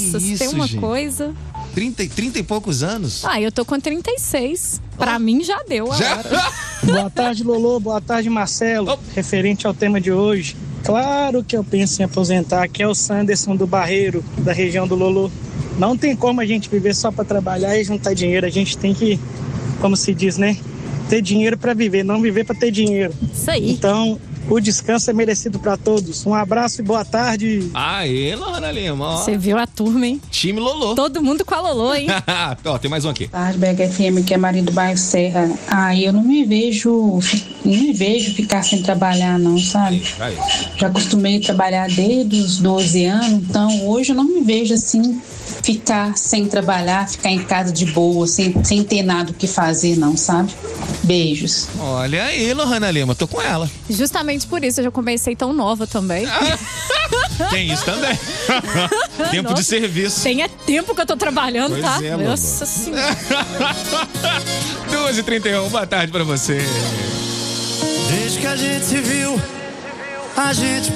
Nossa, se tem uma gente? coisa... 30 e poucos anos? Eu tô com 36. Pra mim já deu a hora. Boa tarde, Lolo. Boa tarde, Marcelo. Referente ao tema de hoje, claro que eu penso em aposentar. Aqui é o Sanderson do Barreiro, da região do Lolo. Não tem como a gente viver só para trabalhar e juntar dinheiro. A gente tem que, como se diz, né? Ter dinheiro para viver, não viver para ter dinheiro. Isso aí. Então, o descanso é merecido para todos. Um abraço e boa tarde. Aê, Lohana Lima. Você viu a turma, hein? Time Lolô. Todo mundo com a Lolô, hein? Ó, tem mais um aqui. Tarde, BHFM, que é Maria do Bairro Serra. Eu não me vejo ficar sem trabalhar, não, sabe? Já acostumei a trabalhar desde os 12 anos, então hoje eu não me vejo assim, ficar sem trabalhar, ficar em casa de boa, sem ter nada o que fazer, não, sabe? Beijos. Olha aí, Lohana Lima, tô com ela. Justamente por isso eu já comecei tão nova também. Tem isso também. Tempo de serviço. Tem tempo que eu tô trabalhando, Pois tá? é, Nossa Senhora. 12h31, boa tarde pra você. Desde que a gente se viu, a gente